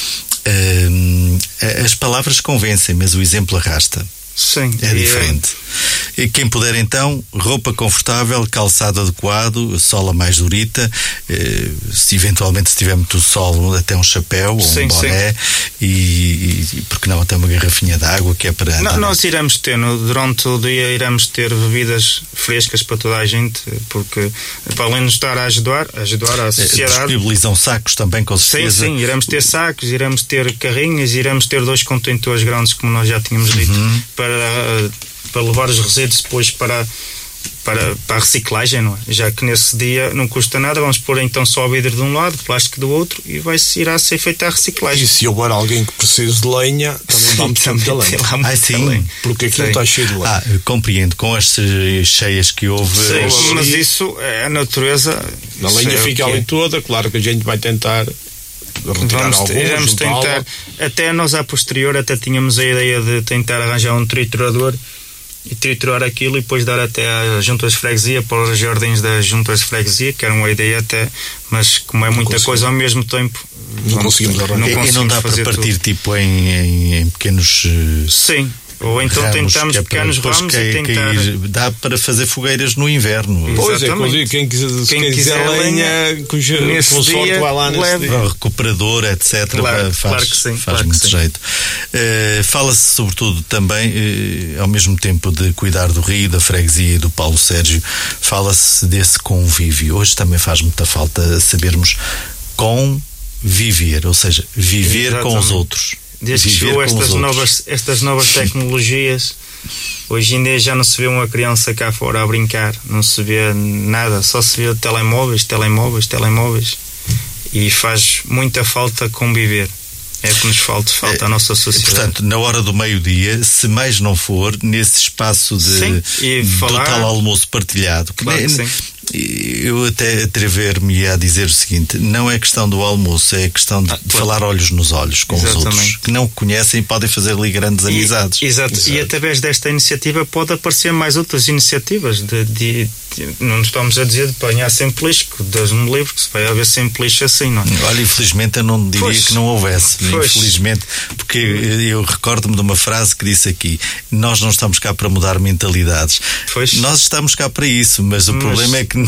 hum, as palavras convencem, mas o exemplo arrasta. Sim, é diferente. É... Quem puder então, roupa confortável, calçado adequado, sola mais durita, eh, se eventualmente se tiver muito sol, até um chapéu ou sim, um boné e, e porque não até uma garrafinha de água que é para não, nós iremos ter, no, durante o dia iremos ter bebidas frescas para toda a gente, porque para além de estar a ajudar, a ajudar a sociedade, disponibilizam sacos também, com certeza. Sim, sim, iremos ter sacos, iremos ter carrinhas, iremos ter dois contentores grandes, como nós já tínhamos dito, uhum. para Para, para levar os resíduos depois para, para, para a reciclagem, não é? Já que nesse dia não custa nada, vamos pôr então só o vidro de um lado, plástico do outro e vai irá ser feita a reciclagem. E se houver alguém que precise de lenha, também vamos ter muita lenha. Ah, sim, porque aquilo está cheio de lenha. Ah, compreendo, com as cheias que houve. Sim, hoje... mas isso é a natureza. A lenha fica ali toda, claro que a gente vai tentar retirar vamos, alguns, vamos tentar, até nós a posterior até tínhamos a ideia de tentar arranjar um triturador e triturar aquilo e depois dar até às juntas de freguesia, para os jardins das juntas de freguesia, que era uma ideia até, mas como é muita coisa ao mesmo tempo não conseguimos arranjar. Não conseguimos e não dá para partir tudo. Tipo em, em, em pequenos sim, ou então ramos, tentamos é pequenos ramos que, e tentar... Que dá para fazer fogueiras no inverno. Pois é, quem quiser, quem quem quiser lenha, cuja com sorte vai lá nesse dia. O recuperador, etcétera. Claro, faz claro que sim, faz claro muito que jeito. Uh, Fala-se sobretudo também, uh, ao mesmo tempo de cuidar do Rio, da freguesia e do Paulo Sérgio, fala-se desse convívio. Hoje também faz muita falta sabermos conviver, ou seja, viver exatamente. Com os outros. Desde que chegou estas novas, estas novas tecnologias, hoje em dia já não se vê uma criança cá fora a brincar, não se vê nada, só se vê telemóveis, telemóveis, telemóveis, e faz muita falta conviver. É que nos falta, falta é, a nossa sociedade. Portanto, na hora do meio-dia, se mais não for, nesse espaço de, sim, e falar... do tal almoço partilhado, claro que sim. Eu até atrever-me a dizer o seguinte: não é questão do almoço, é questão de, ah, de falar olhos nos olhos com exatamente. Os outros que não conhecem e podem fazer ali grandes e, amizades. Exato. exato, e através desta iniciativa pode aparecer mais outras iniciativas. De, de, de, não estamos a dizer de apanhar sempre lixo, Deus-me livre que se vai haver sempre lixo assim, não é? Olha, infelizmente eu não diria pois, que não houvesse, pois. Infelizmente, porque eu recordo-me de uma frase que disse aqui: nós não estamos cá para mudar mentalidades, pois. Nós estamos cá para isso, mas o mas... problema é que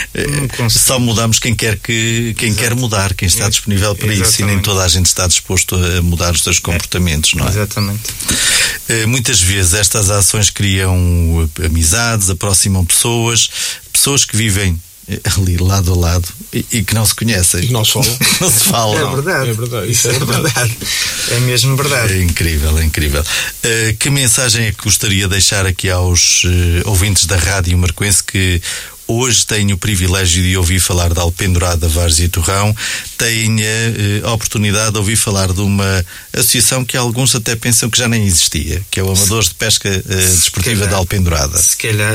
só mudamos quem quer que quem quer mudar, quem está disponível para exatamente. Isso, e nem toda a gente está disposto a mudar os seus comportamentos, não é? Exatamente. Muitas vezes estas ações criam amizades, aproximam pessoas, pessoas que vivem ali lado a lado e, e que não se conhecem. E que não se falam. Não se falam. É verdade. É verdade. Isso é verdade. É mesmo verdade. É incrível, é incrível. Uh, que mensagem é que gostaria de deixar aqui aos uh, ouvintes da Rádio Marcoense que hoje tenho o privilégio de ouvir falar da Alpendurada Várzea e Torrão, tenho eh, a oportunidade de ouvir falar de uma associação que alguns até pensam que já nem existia, que é o Amadores de Pesca eh, Desportiva da Alpendurada. Se calhar.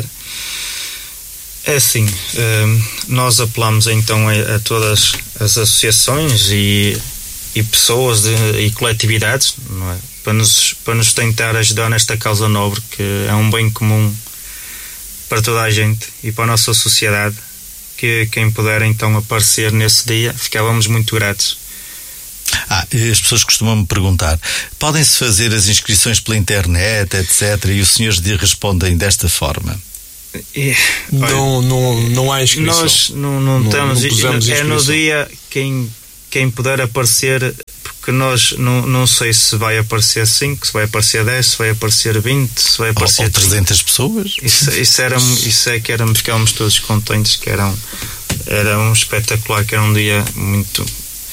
É assim, eh, nós apelamos então a, a todas as associações e, e pessoas de, e coletividades, não é? Para nos, para nos tentar ajudar nesta causa nobre, que é um bem comum para toda a gente e para a nossa sociedade, que quem puder então aparecer nesse dia, ficávamos muito gratos. Ah, as pessoas costumam me perguntar: podem-se fazer as inscrições pela internet, etcétera, e os senhores respondem desta forma? E, não, olha, não, não há inscrição. Nós não, não, não temos, não é no dia quem, quem puder aparecer, porque nós não, não sei se vai aparecer cinco, se vai aparecer dez, se vai aparecer vinte, se vai aparecer ou, ou trezentas pessoas. Isso, isso, era, isso é que éramos, ficávamos todos contentes, que era um, era um espetacular, que era um dia muito,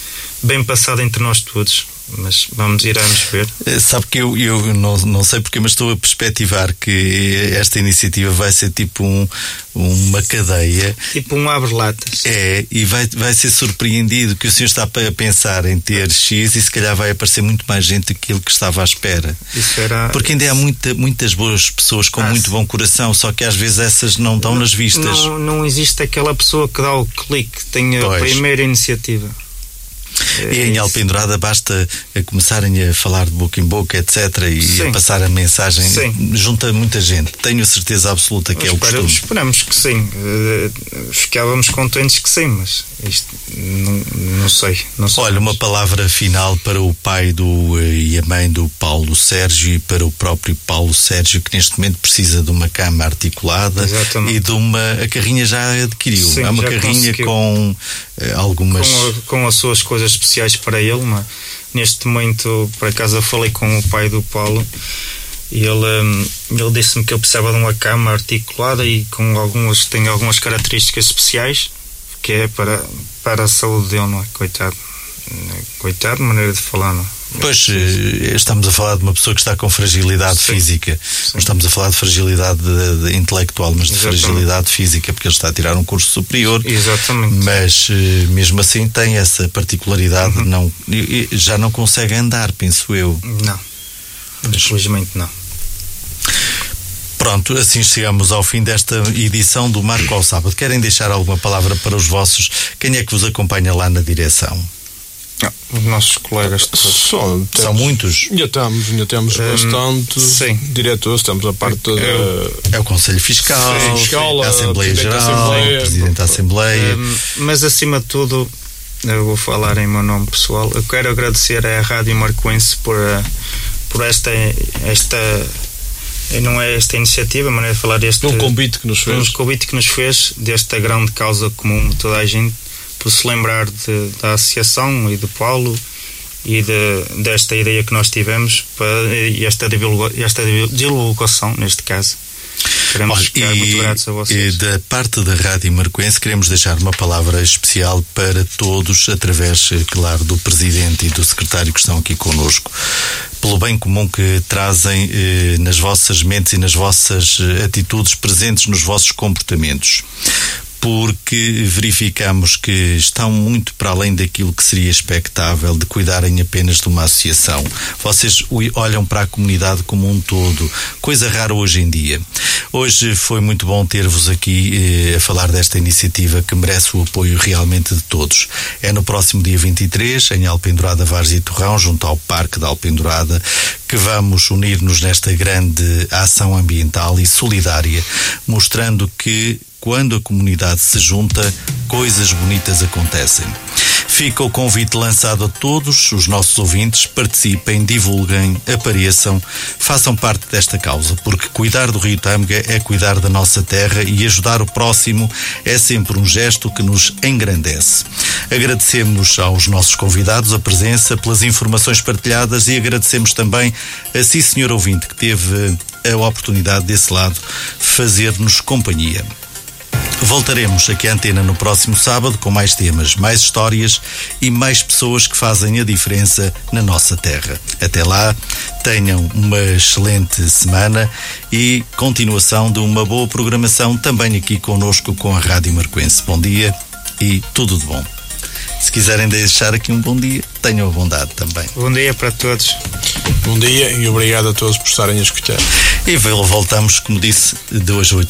bem passado entre nós todos. Mas vamos, iremos ver. Sabe que eu, eu não, não sei porque, mas estou a perspectivar que esta iniciativa vai ser tipo um, uma cadeia. Tipo um abre-latas. É, e vai, vai ser surpreendido que o senhor está a pensar em ter X e se calhar vai aparecer muito mais gente do que aquilo que estava à espera. Isso era... Porque ainda há muita, muitas boas pessoas com ah, muito bom coração, só que às vezes essas não dão não, nas vistas. Não, não existe aquela pessoa que dá o clique, tem a pois. primeira iniciativa. E em Alpendurada basta começarem a falar de boca em boca, etcétera, e sim. a passar a mensagem, sim. junta muita gente. Tenho certeza absoluta que é o costume. Esperamos que sim. Uh, ficávamos contentes que sim, mas isto não, não sei. Não Olha, uma palavra final para o pai do, e a mãe do Paulo Sérgio e para o próprio Paulo Sérgio, que neste momento precisa de uma cama articulada. Exatamente. E de uma... A carrinha já adquiriu. Sim, é uma carrinha conseguiu. com uh, algumas... Com, a, com as suas coisas especiais para ele, mas neste momento, por acaso, eu falei com o pai do Paulo e ele, ele disse-me que eu precisava de uma cama articulada e com algumas, tem algumas características especiais, que é para, para a saúde dele, não é? Coitado. Coitado, maneira de falar, não é? Pois, estamos a falar de uma pessoa que está com fragilidade sim, física. Sim. Não estamos a falar de fragilidade de, de intelectual, mas de Exatamente. fragilidade física, porque ele está a tirar um curso superior. Exatamente. Mas, mesmo assim, tem essa particularidade. Uhum. Não, já não consegue andar, penso eu. Não. Infelizmente não. Pronto, assim chegamos ao fim desta edição do Marco ao Sábado. Querem deixar alguma palavra para os vossos? Quem é que vos acompanha lá na direção? Os nossos colegas Só, temos, são muitos? Ainda temos, ainda temos um, bastante sim. diretores, temos a parte é, da... É o Conselho Fiscal, sim, fiscal a Assembleia Geral, Assembleia, o Presidente da Assembleia. Um, mas acima de tudo, eu vou falar em meu nome pessoal, eu quero agradecer à Rádio Marcoense por, por esta, esta não é esta iniciativa, mas é falar este... Um convite que nos fez. Um convite que nos fez desta grande causa comum de toda a gente, por se lembrar de, da associação e do Paulo e de, desta ideia que nós tivemos para, e esta, divulga, esta divulgação, neste caso. Queremos Olha, ficar e, muito gratos a vocês. E da parte da Rádio Marcoense queremos deixar uma palavra especial para todos, através, claro, do Presidente e do Secretário que estão aqui connosco, pelo bem comum que trazem eh, nas vossas mentes e nas vossas atitudes presentes nos vossos comportamentos. Porque verificamos que estão muito para além daquilo que seria expectável de cuidarem apenas de uma associação. Vocês olham para a comunidade como um todo, coisa rara hoje em dia. Hoje foi muito bom ter-vos aqui eh, a falar desta iniciativa que merece o apoio realmente de todos. É no próximo dia vinte e três, em Alpendurada, Várzea e Torrão, junto ao Parque da Alpendurada, que vamos unir-nos nesta grande ação ambiental e solidária, mostrando que quando a comunidade se junta, coisas bonitas acontecem. Fica o convite lançado a todos os nossos ouvintes, participem, divulguem, apareçam, façam parte desta causa, porque cuidar do Rio Tâmega é cuidar da nossa terra e ajudar o próximo é sempre um gesto que nos engrandece. Agradecemos aos nossos convidados a presença, pelas informações partilhadas e agradecemos também a si, senhor ouvinte, que teve a oportunidade desse lado fazer-nos companhia. Voltaremos aqui à antena no próximo sábado com mais temas, mais histórias e mais pessoas que fazem a diferença na nossa terra. Até lá, tenham uma excelente semana e continuação de uma boa programação também aqui connosco com a Rádio Marcoense. Bom dia e tudo de bom. Se quiserem deixar aqui um bom dia, tenham a bondade também. Bom dia para todos. Bom dia e obrigado a todos por estarem a escutar. E voltamos, como disse, de hoje a oito